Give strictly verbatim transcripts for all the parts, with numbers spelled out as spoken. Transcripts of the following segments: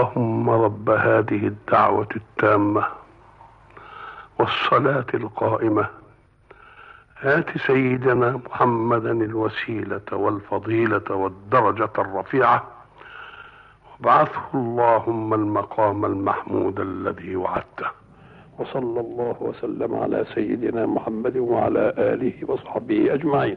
اللهم رب هذه الدعوة التامة والصلاة القائمة آت سيدنا محمدا الوسيلة والفضيلة والدرجة الرفيعة وابعثه اللهم المقام المحمود الذي وعدته. وصلى الله وسلم على سيدنا محمد وعلى آله وصحبه أجمعين.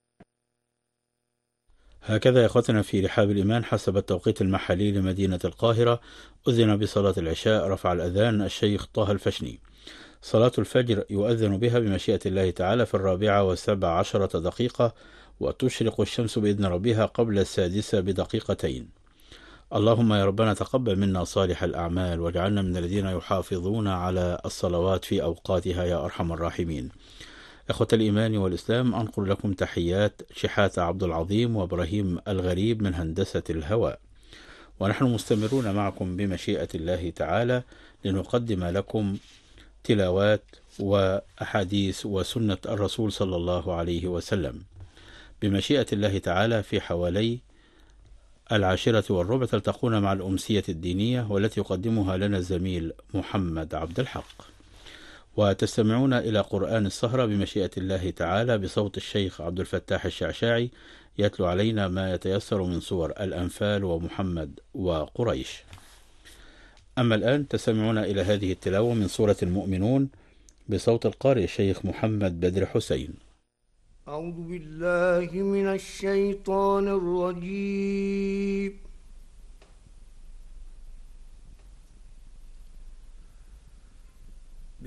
هكذا يا أخوتنا في رحاب الإيمان حسب التوقيت المحلي لمدينة القاهرة أذن بصلاة العشاء. رفع الأذان الشيخ طه الفشني. صلاة الفجر يؤذن بها بمشيئة الله تعالى في الرابعة والسبع عشرة دقيقة، وتشرق الشمس بإذن ربها قبل السادسة بدقيقتين. اللهم يا ربنا تقبل منا صالح الأعمال واجعلنا من الذين يحافظون على الصلوات في أوقاتها يا أرحم الراحمين. إخوة الإيمان والإسلام، أنقل لكم تحيات شحاتة عبد العظيم وإبراهيم الغريب من هندسة الهواء، ونحن مستمرون معكم بمشيئة الله تعالى لنقدم لكم تلاوات وأحاديث وسنة الرسول صلى الله عليه وسلم بمشيئة الله تعالى. في حوالي العاشرة والربع تلتقون مع الأمسية الدينية والتي يقدمها لنا الزميل محمد عبد الحق، وتستمعون إلى قرآن السهرة بمشيئة الله تعالى بصوت الشيخ عبد الفتاح الشعشاعي يتلو علينا ما يتيسر من سور الأنفال ومحمد وقريش. أما الآن تستمعون إلى هذه التلاوة من سورة المؤمنون بصوت القارئ الشيخ محمد بدر حسين. أعوذ بالله من الشيطان الرجيم.